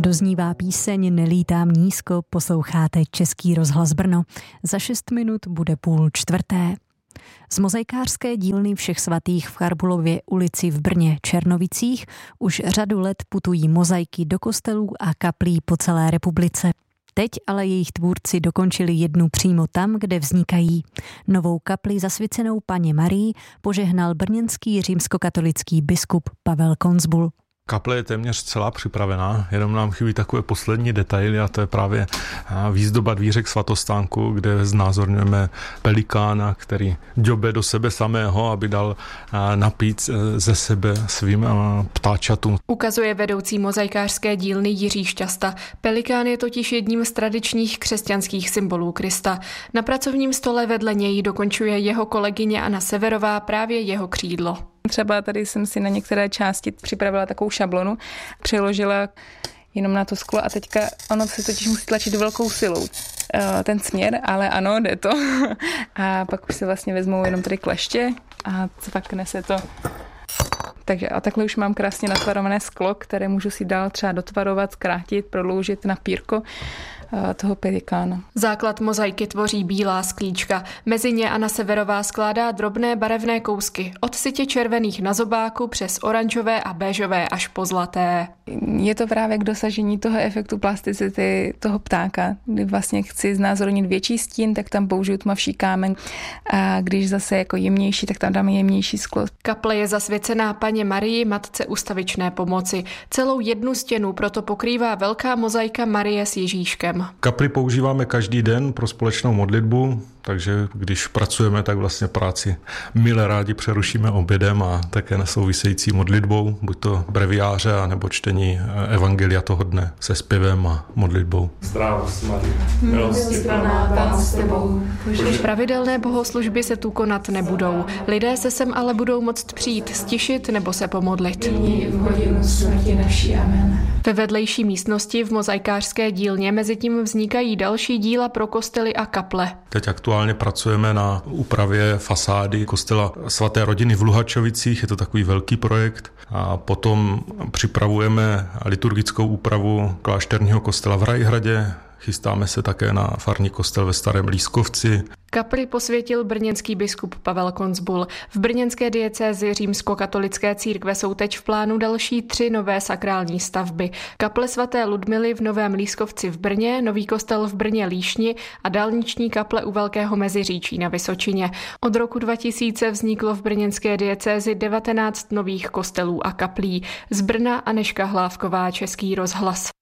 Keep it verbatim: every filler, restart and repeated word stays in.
Doznívá píseň Nelítám nízko, posloucháte Český rozhlas Brno. Za šest minut bude půl čtvrté. Z mozaikářské dílny Všech svatých v Charbulově ulici v Brně Černovicích už řadu let putují mozaiky do kostelů a kaplí po celé republice. Teď ale jejich tvůrci dokončili jednu přímo tam, kde vznikají. Novou kapli zasvěcenou Panně Marii požehnal brněnský římskokatolický biskup Pavel Konzbul. Kaple je téměř celá připravená, jenom nám chybí takové poslední detaily a to je právě výzdoba dvířek svatostánku, kde znázorňujeme pelikána, který ďobe do sebe samého, aby dal napít ze sebe svým ptáčatům. Ukazuje vedoucí mozaikářské dílny Jiří Šťasta. Pelikán je totiž jedním z tradičních křesťanských symbolů Krista. Na pracovním stole vedle něj dokončuje jeho kolegyně Anna Severová právě jeho křídlo. Třeba tady jsem si na některé části připravila takovou šablonu, přeložila jenom na to sklo a teďka ono se totiž musí tlačit velkou silou ten směr, ale ano, jde to. A pak už se vlastně vezmou jenom tady kleště a pak nese to. Takže a takhle už mám krásně natvarované sklo, které můžu si dál třeba dotvarovat, zkrátit, prodloužit na pírko toho pelikána. Základ mozaiky tvoří bílá sklíčka. Mezi ně Anna Severová skládá drobné barevné kousky. Od sytě červených na zobáku přes oranžové a béžové až po zlaté. Je to právě k dosažení toho efektu plasticity toho ptáka. Kdy vlastně chci znázornit větší stín, tak tam použiju tmavší kámen. A když zase jako jemnější, tak tam dáme jemnější sklo. Kaple je zasvěcená Panně Marii, matce ustavičné pomoci. Celou jednu stěnu proto pokrývá velká mozaika Marie s Ježíškem. Kapli používáme každý den pro společnou modlitbu, takže když pracujeme, tak vlastně práci mile rádi přerušíme obědem a také nesouvisející modlitbou, buď to breviáře, nebo čtení evangelia toho dne se zpěvem a modlitbou. Zdravost Marie, milostivná Pán s tebou. Pravidelné bohoslužby se tu konat nebudou. Lidé se sem ale budou moct přijít, stišit nebo se pomodlit. Nyní v hodinu smrti naší. Amen. Ve vedlejší místnosti v mozaikářské dílně mezitím vznikají další díla pro kostely a kaple. Teď aktuálně pracujeme na úpravě fasády kostela svaté rodiny v Luhačovicích, je to takový velký projekt. A potom připravujeme liturgickou úpravu klášterního kostela v Rajhradě, chystáme se také na farní kostel ve Starém Lískovci. Kapli posvětil brněnský biskup Pavel Konzbul. V brněnské diecézi římskokatolické církve jsou teď v plánu další tři nové sakrální stavby. Kaple svaté Ludmily v Novém Lískovci v Brně, nový kostel v Brně Líšni a dálniční kaple u Velkého Meziříčí na Vysočině. Od roku dva tisíce vzniklo v brněnské diecézi devatenáct nových kostelů a kaplí. Z Brna Anežka Hlávková, Český rozhlas.